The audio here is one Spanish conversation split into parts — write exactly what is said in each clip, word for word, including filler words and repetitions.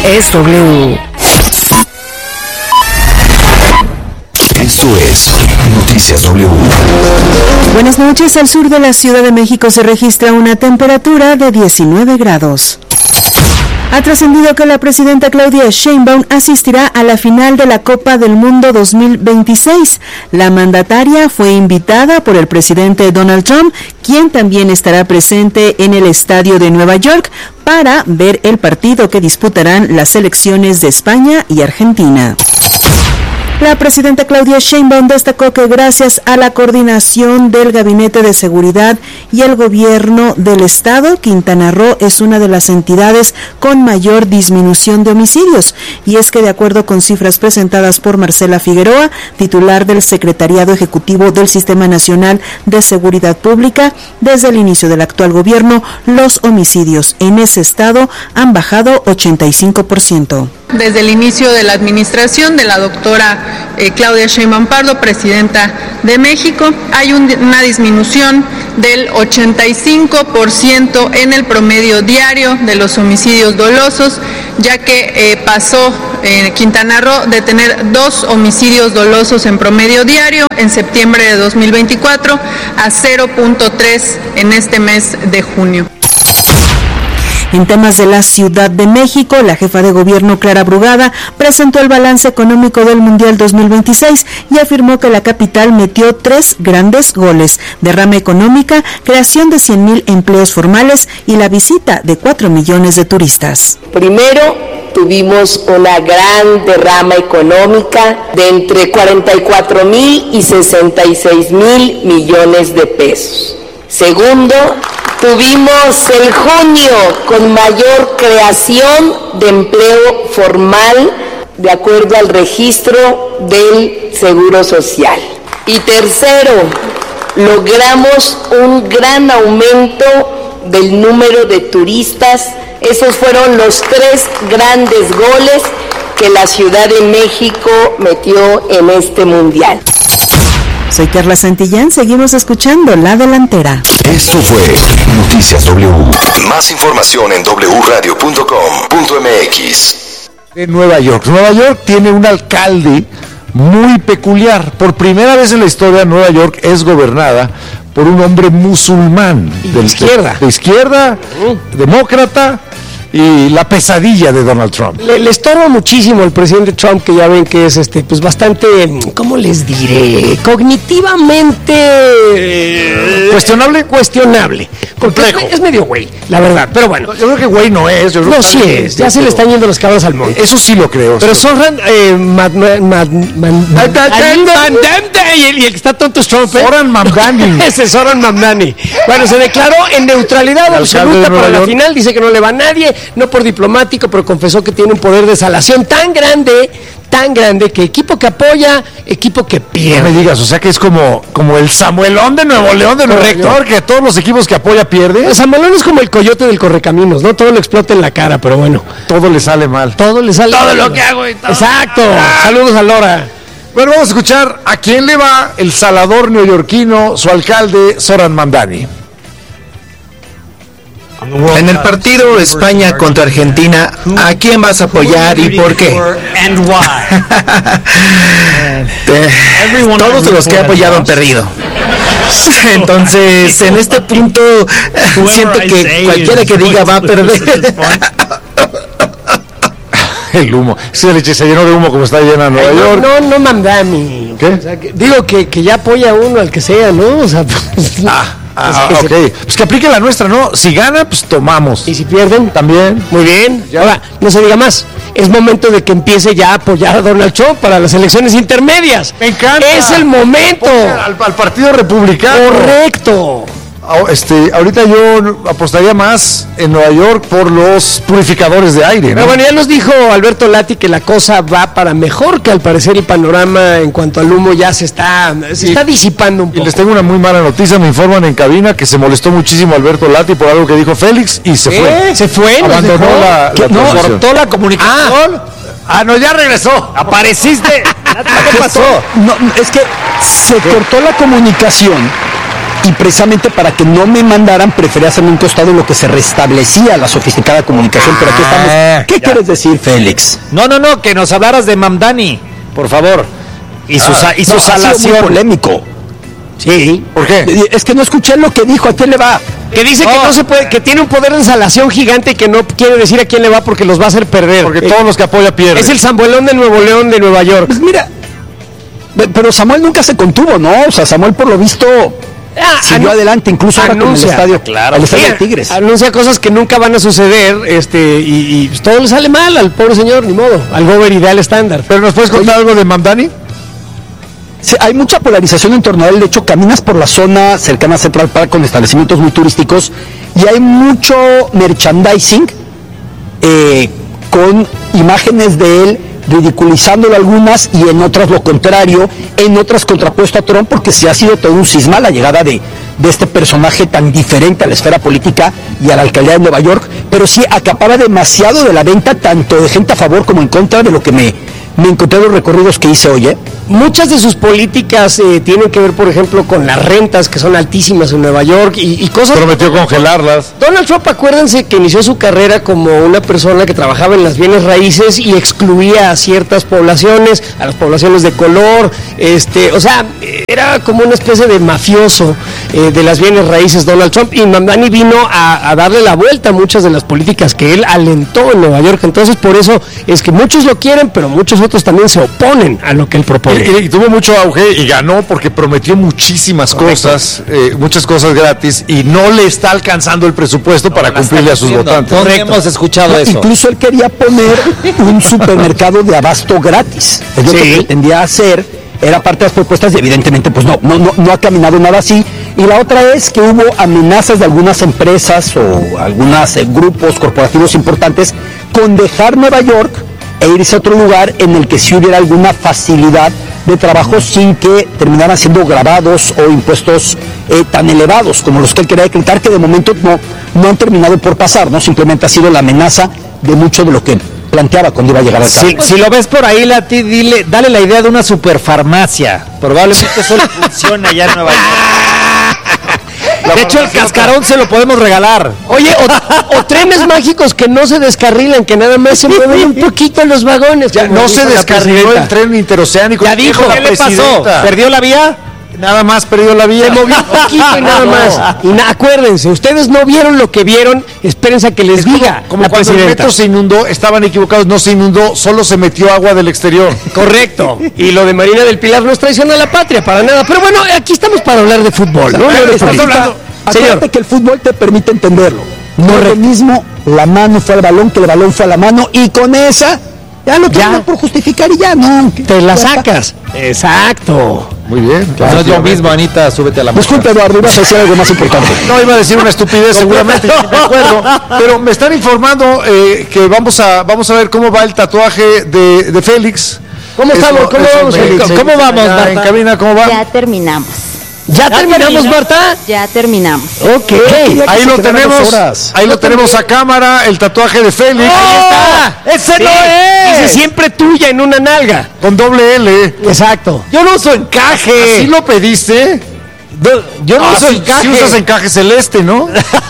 es W. Esto es Noticias W. Buenas noches. Al sur de la Ciudad de México se registra una temperatura de diecinueve grados. Ha trascendido que la presidenta Claudia Sheinbaum asistirá a la final de la Copa del Mundo dos mil veintiséis. La mandataria fue invitada por el presidente Donald Trump, quien también estará presente en el estadio de Nueva York para ver el partido que disputarán las selecciones de España y Argentina. La presidenta Claudia Sheinbaum destacó que gracias a la coordinación del Gabinete de Seguridad y el Gobierno del Estado, Quintana Roo es una de las entidades con mayor disminución de homicidios. Y es que de acuerdo con cifras presentadas por Marcela Figueroa, titular del Secretariado Ejecutivo del Sistema Nacional de Seguridad Pública, desde el inicio del actual gobierno, los homicidios en ese estado han bajado ochenta y cinco por ciento. Desde el inicio de la administración de la doctora eh, Claudia Sheinbaum Pardo, presidenta de México, hay un, una disminución del ochenta y cinco por ciento en el promedio diario de los homicidios dolosos, ya que eh, pasó en Quintana Roo de tener dos homicidios dolosos en promedio diario en septiembre de dos mil veinticuatro a cero punto tres en este mes de junio. En temas de la Ciudad de México, la jefa de gobierno Clara Brugada presentó el balance económico del Mundial dos mil veintiséis y afirmó que la capital metió tres grandes goles: derrama económica, creación de cien mil empleos formales y la visita de cuatro millones de turistas. Primero, tuvimos una gran derrama económica de entre cuarenta y cuatro mil y sesenta y seis mil millones de pesos. Segundo, tuvimos el junio con mayor creación de empleo formal de acuerdo al registro del Seguro Social. Y tercero, logramos un gran aumento del número de turistas. Esos fueron los tres grandes goles que la Ciudad de México metió en este mundial. Soy Carla Santillán, seguimos escuchando La Delantera. Esto fue Noticias W. Más información en doble u radio punto com punto eme equis. En Nueva York. Nueva York tiene un alcalde muy peculiar. Por primera vez en la historia, Nueva York es gobernada por un hombre musulmán. Y de izquierda. De izquierda, uh. demócrata. Y la pesadilla de Donald Trump. Le, le estorba muchísimo al presidente Trump, que ya ven que es este, pues bastante, ¿cómo les diré? Cognitivamente eh, cuestionable, cuestionable. Complejo. Es, es medio güey, la verdad. Pero bueno, yo creo que güey no es. Yo creo no, que sí es. Ya se le están yendo los cabros al monte. Eso sí lo creo. Pero sí. Soran eh, Mad, Mad, Mad, Mad, y el, y el que está tonto es Trump. ¿eh? Soran Mamdani. Ese Soran Mamdani. Bueno, se declaró en neutralidad absoluta para la final. Dice que no le va a nadie. No por diplomático, pero confesó que tiene un poder de salación tan grande, tan grande, que equipo que apoya, equipo que pierde. No me digas, o sea que es como, como el Samuelón de Nuevo León de Nueva York, que todos los equipos que apoya pierde. El Samuelón es como el coyote del correcaminos, ¿no? Todo le explota en la cara, pero bueno. Todo le sale mal. Todo le sale Todo mal. lo que hago y todo. Exacto. Ah. Saludos a Lora. Bueno, vamos a escuchar a quién le va el salador neoyorquino, su alcalde, Zoran Mamdani. En el partido España contra Argentina, ¿a quién vas a apoyar y por qué? Todos los que he apoyado han perdido. Entonces, en este punto, siento que cualquiera que diga va a perder. El humo. Sí, leche se llenó de humo como está llena Nueva Ay, York. No, no, no Mamdani. ¿Qué? O sea, que, digo que, que ya apoya a uno al que sea, ¿no? O sea, pues, ah. Ah, ok, se... pues que aplique la nuestra, ¿no? Si gana, pues tomamos. Y si pierden, también. Muy bien. Ya. Ahora, no se diga más. Es momento de que empiece ya a apoyar a Donald Trump para las elecciones intermedias. Me encanta. Es el momento. Al, al Partido Republicano. Correcto. Este, ahorita yo apostaría más en Nueva York por los purificadores de aire, ¿no? Pero bueno, ya nos dijo Alberto Lati que la cosa va para mejor, que al parecer el panorama en cuanto al humo ya se está, se y, está disipando un poco. Y les tengo una muy mala noticia, me informan en cabina que se molestó muchísimo Alberto Lati por algo que dijo Félix y se ¿Eh? fue. ¿Se fue? Abandonó la, la no, cortó la comunicación. Ah. ah, no, ya regresó. Apareciste. ¿Qué pasó? No, es que se cortó la comunicación y precisamente para que no me mandaran preferí hacerme un costado en lo que se restablecía la sofisticada comunicación, pero aquí estamos. ¿Qué ya. quieres decir, Félix? No, no, no, que nos hablaras de Mamdani, por favor, y su, ah, y su no, salación. Ha sido muy polémico. Sí. ¿Por qué? Es que no escuché lo que dijo, ¿a quién le va? Que dice oh. que no se puede, que tiene un poder de salación gigante y que no quiere decir a quién le va porque los va a hacer perder. Porque eh, todos los que apoya pierden. Es el Zambuelón de Nuevo León de Nueva York. Pues mira, pero Samuel nunca se contuvo, ¿no? O sea, Samuel por lo visto ah, siguió anu- adelante, incluso ahora con el estadio, claro, el estadio sí, de Tigres. Anuncia cosas que nunca van a suceder, este, y, y pues, todo le sale mal al pobre señor, ni modo, al gober ideal estándar. ¿Pero nos puedes contar Oye, algo de Mamdani? Sí, hay mucha polarización en torno a él. De hecho, caminas por la zona cercana a Central Park con establecimientos muy turísticos y hay mucho merchandising eh, con imágenes de él, ridiculizándolo algunas y en otras lo contrario, en otras contrapuesto a Trump, porque sí ha sido todo un cisma la llegada de, de este personaje tan diferente a la esfera política y a la alcaldía de Nueva York, pero sí acapara demasiado de la venta, tanto de gente a favor como en contra, de lo que me, me encontré en los recorridos que hice hoy, ¿eh? Muchas de sus políticas eh, tienen que ver, por ejemplo, con las rentas que son altísimas en Nueva York y, y cosas... Prometió congelarlas. Donald Trump, acuérdense que inició su carrera como una persona que trabajaba en las bienes raíces y excluía a ciertas poblaciones, a las poblaciones de color, este, o sea, era como una especie de mafioso eh, de las bienes raíces Donald Trump, y Mamdani vino a, a darle la vuelta a muchas de las políticas que él alentó en Nueva York. Entonces, por eso es que muchos lo quieren, pero muchos otros también se oponen a lo que él propone. Y, y tuvo mucho auge y ganó porque prometió muchísimas Correcto. cosas, eh, muchas cosas gratis, y no le está alcanzando el presupuesto no, para cumplirle a sus votantes. ¿Dónde hemos escuchado no, eso? Incluso él quería poner un supermercado de abasto gratis. Es lo sí. que pretendía hacer, era parte de las propuestas y evidentemente pues no, no, no, no ha caminado nada así. Y la otra es que hubo amenazas de algunas empresas o algunos eh, grupos corporativos importantes con dejar Nueva York e irse a otro lugar en el que sí hubiera alguna facilidad de trabajo sin que terminaran siendo grabados o impuestos eh, tan elevados como los que él quería decretar, que de momento no, no han terminado por pasar, ¿no? Simplemente ha sido la amenaza de mucho de lo que planteaba cuando iba a llegar al sí, si lo ves por ahí, Lati, dile, dale la idea de una superfarmacia. Probablemente solo funciona allá en Nueva York. De hecho, el cascarón se lo podemos regalar. Oye, o, o trenes mágicos que no se descarrilan, que nada más se mueven un poquito en los vagones. Ya, no se descarriló el tren interoceánico. Ya dijo, ¿qué le pasó? ¿Perdió la vía? Nada más perdió la vía. Se movió un poquito y nada más. Y na, acuérdense, ustedes no vieron lo que vieron, espérense a que les es diga. Como, como cuando el metro se inundó, estaban equivocados, no se inundó, solo se metió agua del exterior. Correcto. Y lo de Marina del Pilar no es traición a la patria, para nada. Pero bueno, aquí estamos para hablar de fútbol, ¿no? Pero estás hablando. Acuérdate que el fútbol te permite entenderlo. No es lo mismo, la mano fue al balón que el balón fue a la mano, y con esa ya lo tienes por justificar y ya no. Te la sacas. Exacto. Muy bien. Claro, no es lo mismo, Anita, súbete a la mano. Disculpe, Eduardo, ibas a decir algo más importante. No, iba a decir una estupidez seguramente, no me acuerdo, pero me están informando eh, que vamos a vamos a ver cómo va el tatuaje de, de Félix. ¿Cómo eso, estamos? ¿Cómo eso, vamos? Félix, ¿Cómo, ¿Cómo vamos, Marta? En cabina, ¿cómo va? Ya terminamos. ¿Ya, ¿Ya terminamos, terminó? Marta? Ya terminamos. Ok. Ahí lo tenemos. Ahí lo tenemos a cámara, el tatuaje de Félix. ¡Oh! Ahí está. ¡Ese sí, no es! Dice siempre tuya en una nalga. Con doble L. Exacto. Yo no uso encaje. ¿Así lo pediste? Yo no ah, uso sí, encaje. Sí usas encaje celeste, ¿no?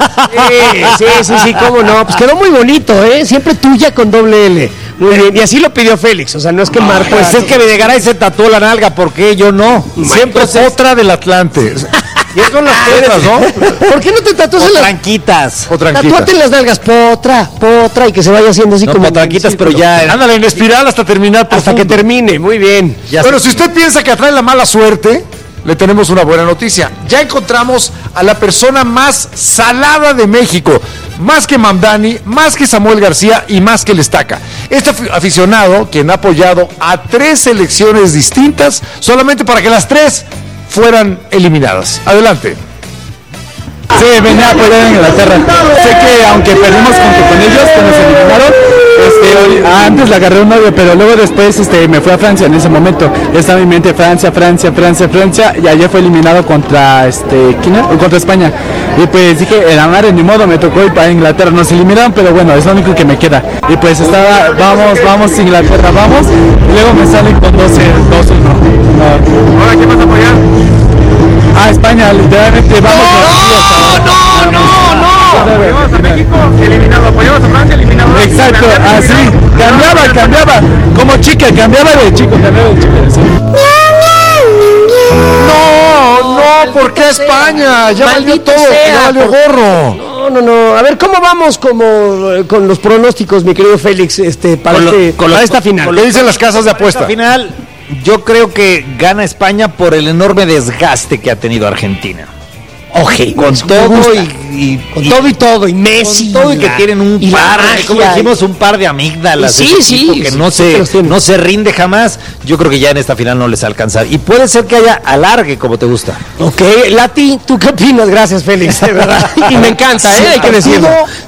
Sí, sí, sí, sí, cómo no. Pues quedó muy bonito, ¿eh? Siempre tuya con doble L. Muy bien. Y así lo pidió Félix, o sea, no es que no, Marta... Pues es que Videgaray se tatuó la nalga, ¿por qué yo no? Siempre es otra del Atlante. Y es con las letras, ¿no? ¿Por qué no te tatúas en las... Tranquitas. O tranquitas. Tatúate en las nalgas, potra, potra, y que se vaya haciendo así no, como... tranquitas, pero ya... Ándale, en espiral hasta terminar. Hasta que termine, muy bien. Ya bueno, si usted piensa que atrae la mala suerte, le tenemos una buena noticia. Ya encontramos a la persona más salada de México. Más que Mamdani, más que Samuel García y más que el Estaca. Este aficionado, quien ha apoyado a tres selecciones distintas, solamente para que las tres fueran eliminadas. Adelante. Sí, venía a apoyar en Inglaterra. Sé que aunque perdimos junto con ellos, que nos eliminaron, este, antes le agarré un novio, pero luego después este, me fui a Francia en ese momento. Estaba en mi mente Francia, Francia, Francia, Francia, y ayer fue eliminado contra este, ¿quién era? Contra España. Y pues dije, el amarre ni modo, me tocó ir para Inglaterra. Nos eliminaron, pero bueno, es lo único que me queda. Y pues estaba, vamos, vamos Inglaterra, vamos. Y luego me salen con doce, dos uno. ¿Ahora quién vas a apoyar? Ah, España, literalmente, vamos. No, no, no, no. Apoyamos a México, eliminado. Apoyamos a Francia, eliminado. Exacto, así, cambiaba, cambiaba. Como chica, cambiaba de chico, cambiaba de chica. Así. No, no, ¿por qué España? Ya valió todo, ya valió gorro. No, no, no. A ver, ¿cómo vamos como eh, con los pronósticos, mi querido Félix, este, para, Con lo- este, con lo- para esta final? Con lo que dicen las casas de apuesta. Al final, yo creo que gana España por el enorme desgaste que ha tenido Argentina. Oje, Con eso me todo gusta. y, y- Con y- todo y todo, y Messi. con todo y que la- tienen un y la par, magia, como dijimos, un par de amígdalas. Sí, ese sí, equipo que sí, no sí que los se tiene. no se rinde jamás. Yo creo que ya en esta final no les alcanza. Y puede ser que haya alargue como te gusta. Ok, Lati, ¿tú qué opinas? Gracias, Félix, de verdad. Y me encanta, ¿eh? Hay que decirlo.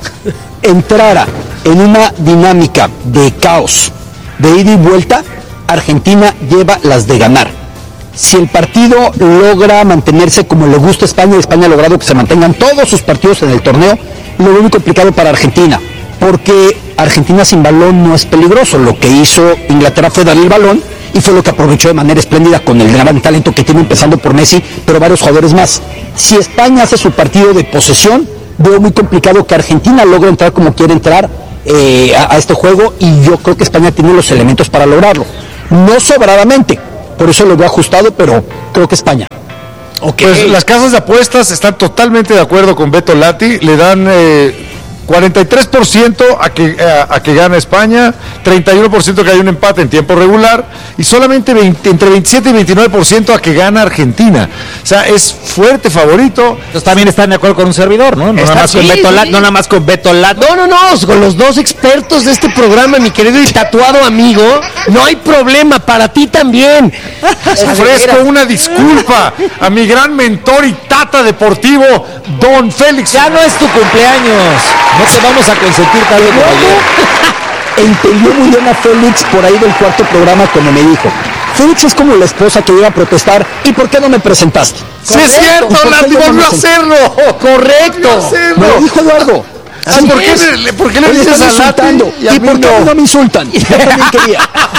Entrara en una dinámica de caos, de ida y vuelta, Argentina lleva las de ganar. Si el partido logra mantenerse como le gusta a España, y España ha logrado que se mantengan todos sus partidos en el torneo, lo veo muy complicado para Argentina, porque Argentina sin balón no es peligroso. Lo que hizo Inglaterra fue darle el balón y fue lo que aprovechó de manera espléndida con el gran talento que tiene, empezando por Messi, pero varios jugadores más. Si España hace su partido de posesión, veo muy complicado que Argentina logre entrar como quiere entrar eh, a, a este juego, y yo creo que España tiene los elementos para lograrlo. No sobradamente, por eso lo veo ajustado, pero creo que España. Okay. Pues las casas de apuestas están totalmente de acuerdo con Beto Lati, le dan eh, cuarenta y tres por ciento a que, a, a que gana España, treinta y uno por ciento que hay un empate en tiempo regular y solamente veinte, entre veintisiete y veintinueve por ciento a que gana Argentina. O sea, es fuerte favorito. Entonces también están de acuerdo con un servidor, ¿no? No Está- nada más con sí, Beto sí. Lat, no nada más con Beto Lat. No, no, no, con los dos expertos de este programa, mi querido y tatuado amigo, no hay problema, para ti también. Ofrezco una disculpa a mi gran mentor y tata deportivo, don Félix. Ya no es tu cumpleaños. No te vamos a consentir tal vez como ayer. Entendió muy bien a Félix por ahí del cuarto programa cuando me dijo: Félix es como la esposa que iba a protestar, ¿y por qué no me presentaste? Sí es cierto, ¿Por qué Lati, yo no volvió me a senté? hacerlo. Correcto. Me lo dijo Eduardo. Ah, ¿por qué le- por qué le Hoy dices están a Lati insultando? y a ¿Y mí por qué no? no me insultan? Yo también quería.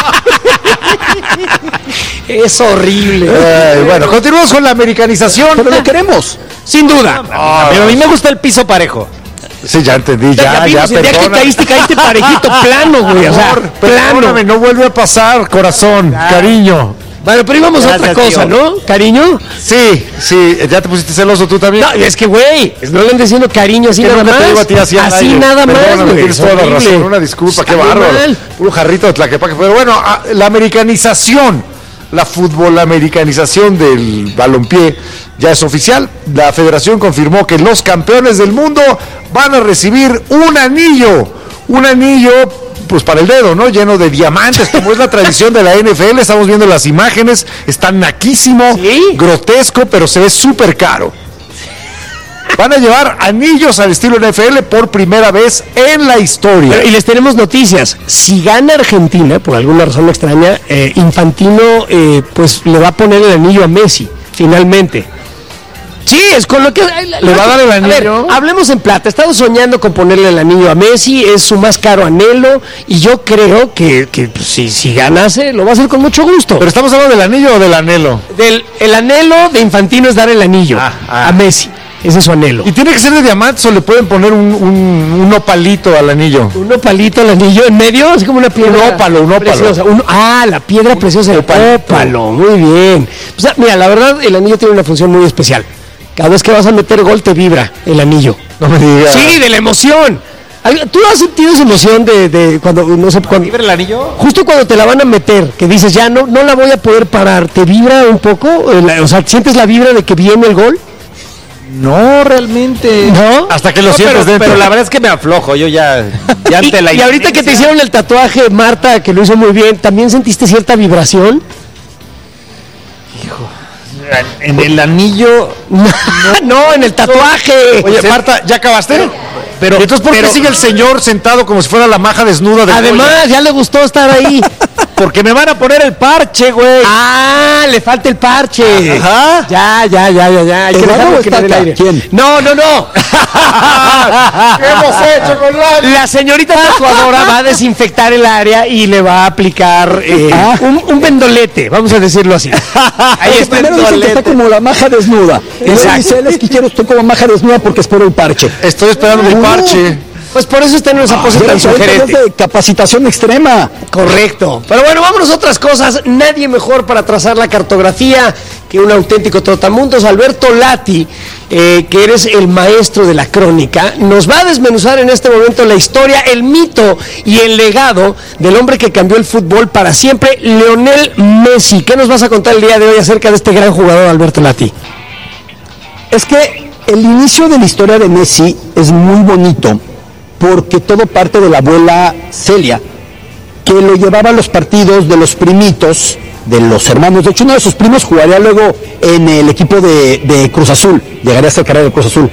Es horrible. Ay, bueno, continuamos con la americanización. Pero lo queremos. Sin duda. Pero a mí me gusta el piso parejo. Sí, ya entendí, ya, ya, vimos el día que perdona. caíste, caíste parejito, plano, güey. O sea, Amor, plano. perdóname, no vuelve a pasar, corazón, cariño. Bueno, pero íbamos a otra Gracias, cosa, tío. ¿no? ¿Cariño? Sí, sí, ya te pusiste celoso tú también. No, es que, güey, no le anden diciendo cariño así Que nada nunca más. te digo a ti así al así aire. nada más, Perdóname, güey. tienes es toda la horrible. razón, una disculpa, qué Está muy bárbaro. mal. Puro jarrito de Tlaquepaque. Pero bueno, a- la americanización, la fútbol americanización del balompié ya es oficial. La federación confirmó que los campeones del mundo van a recibir un anillo, un anillo pues para el dedo, ¿no? Lleno de diamantes, como es la tradición de la N F L. Estamos viendo las imágenes, está naquísimo, ¿Sí? grotesco, pero se ve súper caro. Van a llevar anillos al estilo N F L por primera vez en la historia. Pero, y les tenemos noticias. Si gana Argentina, por alguna razón extraña, eh, Infantino eh, pues le va a poner el anillo a Messi, finalmente. Sí, es con lo que... ¿Le va a dar el anillo? A ver, hablemos en plata. He estado soñando con ponerle el anillo a Messi, es su más caro anhelo, y yo creo que, que pues, si, si ganase, lo va a hacer con mucho gusto. Pero estamos hablando del anillo o del anhelo. Del, el anhelo de Infantino es dar el anillo Ah, ah. a Messi. Ese es su anhelo. ¿Y tiene que ser de diamantes o le pueden poner un, un, un opalito al anillo? Un opalito al anillo en medio, así como una piedra. Un ópalo, un ópalo. preciosa. Un- ah, la piedra preciosa, el ópalo. Muy bien. O sea, mira, la verdad, el anillo tiene una función muy especial. Cada vez que vas a meter gol, te vibra el anillo. No me digas. Sí, de la emoción. Ay, ¿tú has sentido esa emoción de, de cuando, no sé, cuando... ¿Vibra el anillo? Justo cuando te la van a meter, que dices, ya no, no la voy a poder parar, ¿te vibra un poco? Eh, la- O sea, ¿sientes la vibra de que viene el gol? No, realmente. ¿No? Hasta que lo No, sientes pero, dentro. pero la verdad es que me aflojo. Yo ya. ya Y, ante la y ahorita que te inminencia- hicieron el tatuaje, Marta, que lo hizo muy bien, ¿también sentiste cierta vibración? En el anillo. No, en el tatuaje. Oye, Marta, ¿ya acabaste? Pero. ¿Y entonces por qué pero- sigue el señor sentado como si fuera la maja desnuda de Además, ya le gustó estar ahí. Porque me van a poner el parche, güey. Ah, le falta el parche. Ajá. Ya, ya, ya, ya, ya. Hay que dejarlo que le dé el aire. ¿Quién? No, no, no. ¿Qué hemos hecho con la... La señorita tatuadora va a desinfectar el área y le va a aplicar eh, Ah. un, un vendolete, vamos a decirlo así. Ahí está. Primero dicen que está como la maja desnuda. Y luego dice él, es que quiero, estoy como maja desnuda porque espero el parche. Estoy esperando mi Uh. parche. Pues por eso está en esa pose Pero tan eso es sugerente. de capacitación extrema. Correcto. Pero bueno, vámonos a otras cosas. Nadie mejor para trazar la cartografía que un auténtico trotamundos. Alberto Lati, eh, que eres el maestro de la crónica, nos va a desmenuzar en este momento la historia, el mito y el legado del hombre que cambió el fútbol para siempre, Lionel Messi. ¿Qué nos vas a contar el día de hoy acerca de este gran jugador, Alberto Lati? Es que el inicio de la historia de Messi es muy bonito porque todo parte de la abuela Celia, que lo llevaba a los partidos de los primitos, de los hermanos. De hecho, uno de sus primos jugaría luego en el equipo de, de Cruz Azul, llegaría a ser carrera de Cruz Azul.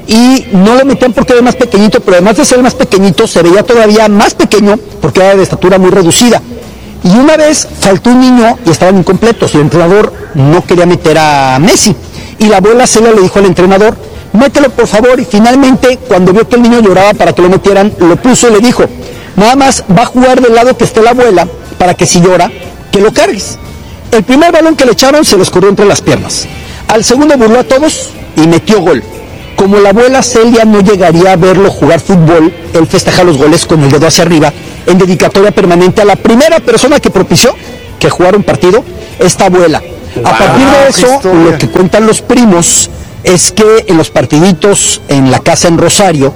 Y no lo metían porque era más pequeñito, pero además de ser más pequeñito, se veía todavía más pequeño porque era de estatura muy reducida. Y una vez faltó un niño y estaban incompletos, y el entrenador no quería meter a Messi. Y la abuela Celia le dijo al entrenador, mételo por favor, y finalmente cuando vio que el niño lloraba para que lo metieran, lo puso y le dijo, nada más va a jugar del lado que esté la abuela, para que si llora, que lo cargues. El primer balón que le echaron se lo escurrió entre las piernas. Al segundo burló a todos y metió gol. Como la abuela Celia no llegaría a verlo jugar fútbol, él festeja los goles con el dedo hacia arriba, en dedicatoria permanente a la primera persona que propició que jugara un partido, esta abuela. Wow, a partir de eso, lo que cuentan los primos es que en los partiditos en la casa en Rosario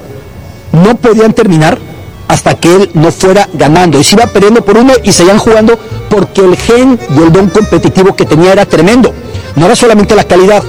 no podían terminar hasta que él no fuera ganando, y se iba perdiendo por uno y seguían jugando porque el gen y el don competitivo que tenía era tremendo, no era solamente la calidad.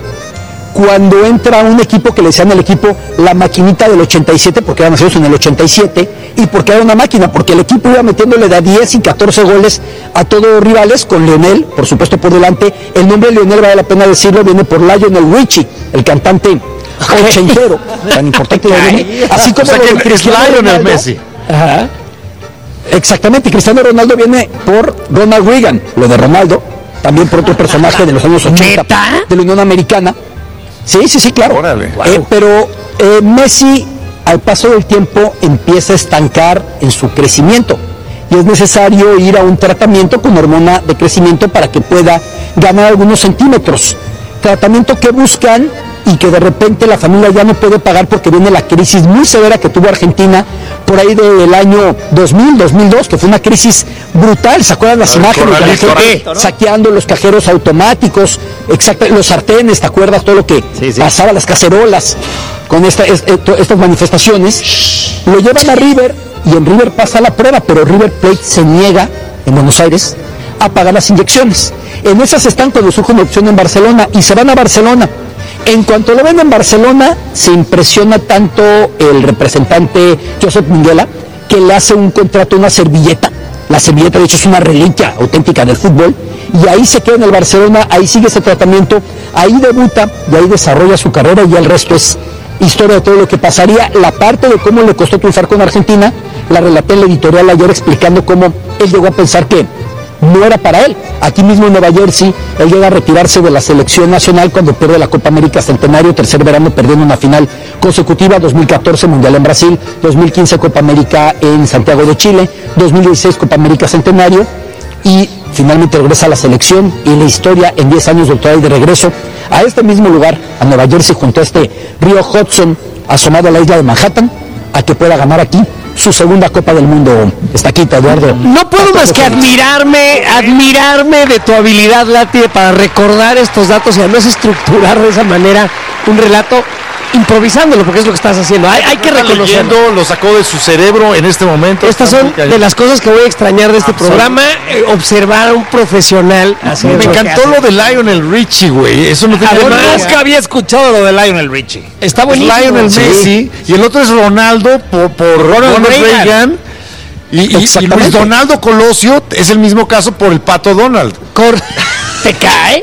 Cuando entra un equipo que le decían el equipo la maquinita del ochenta y siete, porque eran nacidos en el ochenta y siete, y porque era una máquina, porque el equipo iba metiéndole de diez y catorce goles a todos los rivales, con Lionel, por supuesto, por delante. El nombre de Lionel, vale la pena decirlo, viene por Lionel Richie, el cantante ochentero, tan importante de Lionel. Así como o sea, que es Lionel Messi. Ajá. Exactamente, Cristiano Ronaldo viene por Ronald Reagan, lo de Ronaldo, también por otro personaje de los años ochenta, ¿Neta? De la Unión Americana. Sí, sí, sí, claro. Eh, pero eh, Messi, al paso del tiempo, empieza a estancar en su crecimiento. Y es necesario ir a un tratamiento con hormona de crecimiento para que pueda ganar algunos centímetros. Tratamiento que buscan y que de repente la familia ya no puede pagar porque viene la crisis muy severa que tuvo Argentina por ahí del año dos mil, dos mil dos, que fue una crisis brutal. ¿Se acuerdan las imágenes de la gente ¿no? saqueando los cajeros automáticos, exacto, los sartenes, ¿te acuerdas? Todo lo que sí, sí. pasaba, las cacerolas, con esta, es, estas manifestaciones. Lo llevan a River y en River pasa la prueba, pero River Plate se niega en Buenos Aires a pagar las inyecciones. En esas están cuando surge una opción en Barcelona y se van a Barcelona. En cuanto lo ven en Barcelona, se impresiona tanto el representante Josep Minguela que le hace un contrato, una servilleta. La servilleta, de hecho, es una reliquia auténtica del fútbol. Y ahí se queda en el Barcelona, ahí sigue ese tratamiento, ahí debuta y ahí desarrolla su carrera, y el resto es historia de todo lo que pasaría. La parte de cómo le costó triunfar con Argentina, la relaté en la editorial ayer explicando cómo él llegó a pensar que no era para él. Aquí mismo en Nueva Jersey, él llega a retirarse de la selección nacional cuando pierde la Copa América Centenario, tercer verano perdiendo una final consecutiva, dos mil catorce Mundial en Brasil, dos mil quince Copa América en Santiago de Chile, dos mil dieciséis Copa América Centenario, y finalmente regresa a la selección, y la historia en diez años doctora y de regreso a este mismo lugar, a Nueva Jersey, junto a este río Hudson, asomado a la isla de Manhattan, a que pueda ganar aquí su segunda Copa del Mundo. Está aquí, Eduardo. No puedo más que admirarme, admirarme de tu habilidad, Lati, para recordar estos datos y además estructurar de esa manera un relato improvisándolo, porque es lo que estás haciendo. Hay, hay que reconocerlo. Lo sacó de su cerebro en este momento. Estas son de las cosas que voy a extrañar de este programa, eh, observar a un profesional. Me encantó lo de Lionel Richie, güey. Eso no tenía Además, nunca había escuchado lo de Lionel Richie. Está buenísimo. Es Lionel sí. Messi, y el otro es Ronaldo por, por Ronald, Ronald Reagan. Reagan. Y, y, y Luis Donaldo Colosio es el mismo caso por el Pato Donald. Cor ¿Te cae?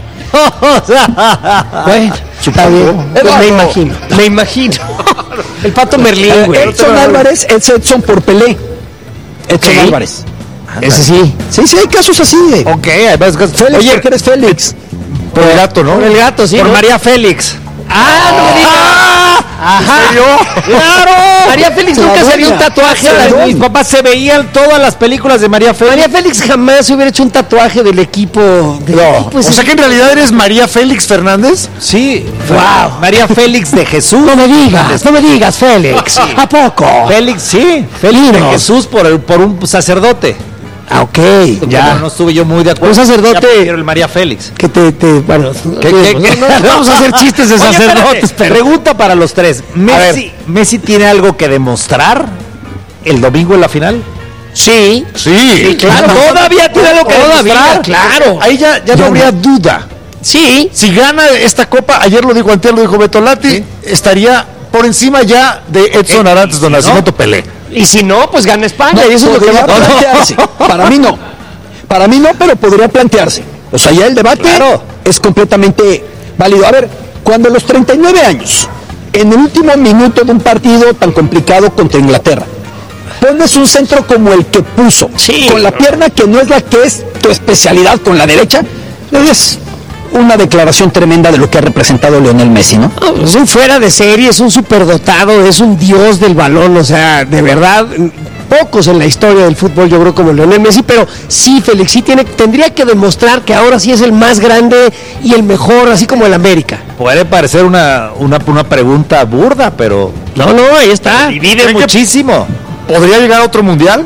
Bueno, está bien. Pues me imagino, me imagino. El Pato Merlín, güey. Edson Álvarez, es Edson por Pelé. Edson okay. Álvarez. Ese sí. Sí, sí, hay casos así. De... Ok, hay varios casos. Félix, Oye, ¿por qué eres Félix? Por el gato, ¿no? Por el gato, sí. por ¿no? María Félix. ¡Ah, no me digas! Ajá. ¿En serio? ¡Claro! María Félix La nunca se haría un dueña. tatuaje. Las- ¿verdad? mis papás se veían todas las películas de María Félix. María Félix jamás se hubiera hecho un tatuaje del equipo. Del No. equipo O ese- sea que en realidad eres María Félix Fernández. Sí. Wow. María Félix de Jesús. No me digas, no me digas, Félix. ¿A poco? Félix, sí. Félix de Jesús por, el, por un sacerdote. Ah, ok. Ya no estuve yo muy de acuerdo. Un sacerdote- Ya prefiero el María Félix. Que te, te bueno, ¿Qué, qué, qué? no, no vamos a hacer chistes de Oye, sacerdotes, espérate, pero pregunta para los tres. Messi, ¿Messi tiene algo que demostrar el domingo en la final? sí, Sí. claro, todavía tiene algo que Todavía, demostrar, claro. Ahí ya, ya no habría duda. Sí, Si gana esta copa, ayer lo dijo Antier, lo dijo Beto Lati, estaría por encima ya de Edson Eh, Arantes, Don ¿no? Nacimiento Pelé. y si no, pues gana España, No, y eso es lo que va podría a plantearse. Para mí no. Para mí no, pero podría plantearse. O sea, ya el debate Claro. es completamente válido. A ver, cuando a los treinta y nueve años, en el último minuto de un partido tan complicado contra Inglaterra, pones un centro como el que puso, Sí. con la pierna que no es la que es tu especialidad, con la derecha, es una declaración tremenda de lo que ha representado Lionel Messi, ¿no? No, es un fuera de serie, es un superdotado, es un dios del balón, o sea, de verdad, pocos en la historia del fútbol yo creo como Lionel Messi, pero sí, Félix, sí tiene, tendría que demostrar que ahora sí es el más grande y el mejor, así como el América. Puede parecer una, una, una pregunta burda, pero No, no, ahí está. divide ¿Creen que- muchísimo. ¿Podría llegar a otro mundial?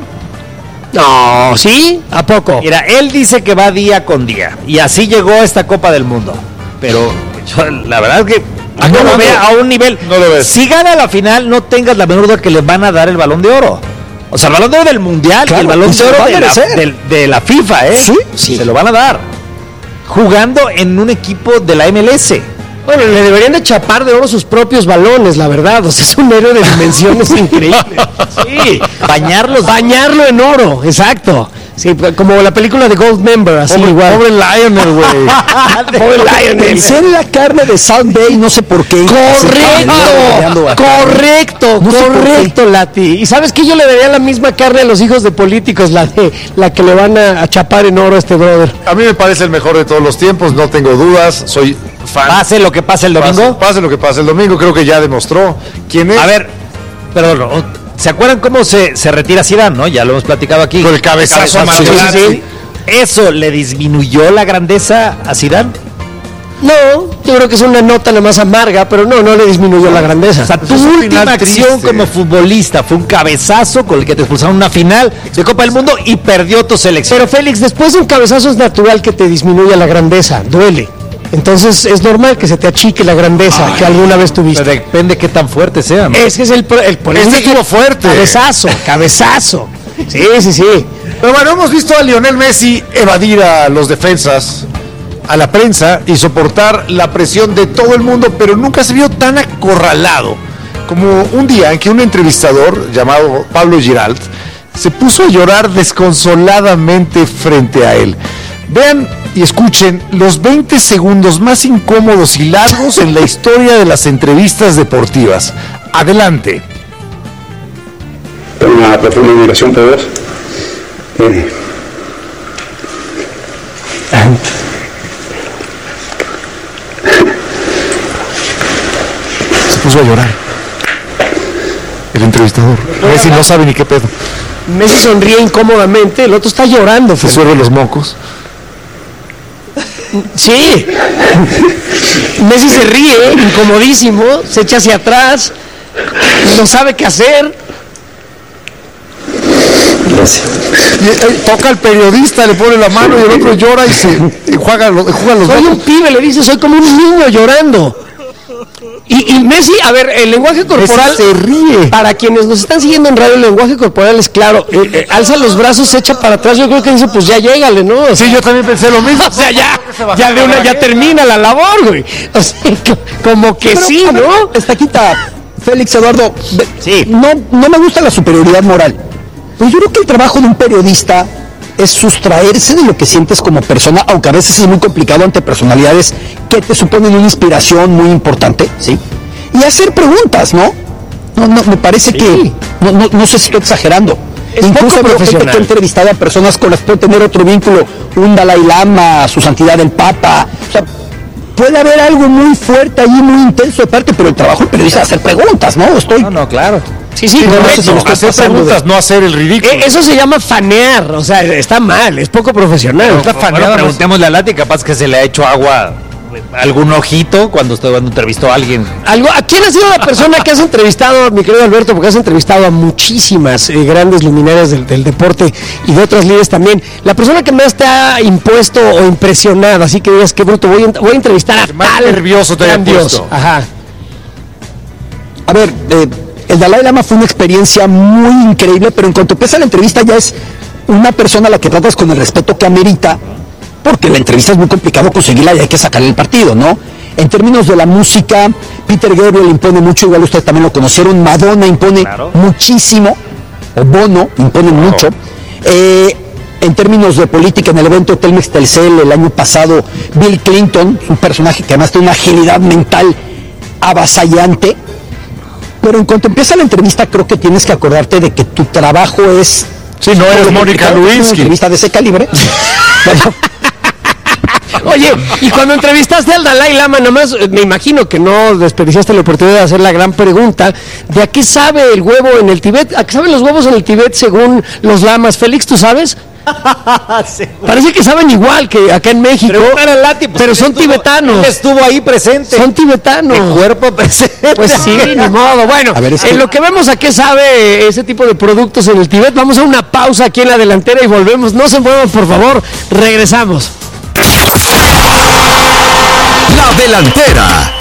No, ¿sí? ¿A poco? Mira, él dice que va día con día y así llegó a esta Copa del Mundo. Pero yo, la verdad es que Ah, no no, lo no, ve no. a un nivel. No lo ves. Si gana la final, no tengas la menor duda que le van a dar el Balón de Oro. O sea, el Balón de Oro del Mundial Claro, y el Balón y de se lo Oro va a de la, merecer. del- de la FIFA, ¿eh? Sí, sí. Se lo van a dar. Jugando en un equipo de la M L S. Bueno, le deberían de chapar de oro sus propios balones, la verdad. O sea, es un héroe de dimensiones increíbles. Sí, Bañarlos. bañarlo en oro, exacto. Sí, como la película de Goldmember, así Pobre, igual. pobre Lionel, güey. Pobre Lionel. Pensé en la carne de South Bay, no sé por qué. Correcto, correcto, No sé por correcto, Lati. Y sabes que yo le daría la misma carne a los hijos de políticos, la de la que le van a, a chapar en oro a este brother. A mí me parece el mejor de todos los tiempos, no tengo dudas, soy fan. Pase lo que pase el domingo. Pase, pase lo que pase el domingo, creo que ya demostró quién es. A ver, perdón, o- ¿se acuerdan cómo se, se retira Zidane, no? Ya lo hemos platicado aquí. Con el cabezazo a Sí, Maradona. sí, sí. ¿Eso le disminuyó la grandeza a Zidane? No, yo creo que es una nota nada más amarga, pero no, no le disminuyó la grandeza. O sea, tu Pues es un última final acción triste. como futbolista fue un cabezazo con el que te expulsaron una final de Copa del Mundo y perdió tu selección. Pero Félix, después de un cabezazo es natural que te disminuya la grandeza, duele. Entonces es normal que se te achique la grandeza que alguna vez tuviste. Pero depende qué tan fuerte sea, ¿no? Es que es el, pro- el por eso Este dije, estuvo fuerte. Cabezazo, cabezazo. Sí, sí, sí. Pero bueno, hemos visto a Lionel Messi evadir a los defensas, a la prensa y soportar la presión de todo el mundo, pero nunca se vio tan acorralado como un día en que un entrevistador llamado Pablo Giralt se puso a llorar desconsoladamente frente a él. Vean y escuchen los veinte segundos más incómodos y largos en la historia de las entrevistas deportivas. Adelante. Tengo una profunda admiración por vos. Eh, Se puso a llorar. El entrevistador. Messi no sabe ni qué pedo. Messi sonríe incómodamente, el otro está llorando. Se suelve los mocos. Sí. Messi se ríe, incomodísimo, se echa hacia atrás, no sabe qué hacer. gracias. Y, eh, toca al periodista, le pone la mano y el otro llora y se y juega, lo- juega los Soy mocos. un pibe, le dice, soy como un niño llorando. Y, y Messi, a ver, el lenguaje corporal, se ríe. para quienes nos están siguiendo en radio, el lenguaje corporal es claro, eh, eh, alza los brazos, se echa para atrás, yo creo que dice, pues ya llégale, ¿no? O sea, Sí, yo también pensé lo mismo. o sea, ya, ya de una, ya termina la labor, güey. O sea, co- como que Pero, sí, a ver, ¿no? Estaquita, Félix Eduardo, ve- Sí. no, no me gusta la superioridad moral, pero yo creo que el trabajo de un periodista es sustraerse de lo que sientes como persona, aunque a veces es muy complicado ante personalidades que te suponen una inspiración muy importante, ¿sí? Y hacer preguntas, ¿no? No, no, me parece que, no, no, no sé si estoy exagerando. Es Incluso poco veo gente profesional. que ha entrevistado a personas con las que puede tener otro vínculo, un Dalai Lama, su santidad el Papa. O sea, puede haber algo muy fuerte allí, muy intenso de parte, pero el trabajo del periodista es hacer preguntas, ¿no? Estoy... No, no, claro. Sí, sí, Sí, no, correcto. eso, estoy hacer pasando preguntas, de- no hacer el ridículo. Eh, Eso se llama fanear, o sea, está mal, es poco profesional. Está Bueno, faneado, preguntémosle a Lati, capaz que se le ha hecho agua algún ojito cuando, usted, cuando entrevistó a alguien. Algo, ¿a quién ha sido la persona que has entrevistado, mi querido Alberto? Porque has entrevistado a muchísimas eh, grandes luminarias del, del deporte y de otras líderes también. La persona que más te ha impuesto o impresionado, así que digas, qué bruto, voy a, voy a entrevistar a Que más tal nervioso te haya gran Dios. puesto. Ajá. A ver, eh, el Dalai Lama fue una experiencia muy increíble, pero en cuanto empieza la entrevista ya es una persona a la que tratas con el respeto que amerita, porque la entrevista es muy complicado conseguirla y hay que sacarle el partido, ¿no? En términos de la música, Peter Gabriel impone mucho, igual ustedes también lo conocieron, Madonna impone Claro. muchísimo, o Bono impone mucho. Eh, en términos de política, en el evento Telmex Telcel el año pasado, Bill Clinton, un personaje que además tiene una agilidad mental avasallante. Pero en cuanto empieza la entrevista, creo que tienes que acordarte de que tu trabajo es... Sí, no eres Lo Mónica complicado que es una Lewinsky. entrevista de ese calibre. Bueno, Oye, y cuando entrevistaste al Dalai Lama, nomás eh, me imagino que no desperdiciaste la oportunidad de hacer la gran pregunta de a qué sabe el huevo en el Tíbet, a qué saben los huevos en el Tíbet según los lamas. Félix, ¿tú sabes? Sí. Parece que saben igual que acá en México, Pregúntale a Lati, pues, pero él son estuvo- tibetanos. Él estuvo ahí presente. Son tibetanos. De cuerpo presente. Pues sí, ni modo. Bueno, A ver, es en que- lo que vemos a qué sabe ese tipo de productos en el Tíbet, vamos a una pausa aquí en la delantera y volvemos. No se muevan, por favor. Regresamos. La Delantera.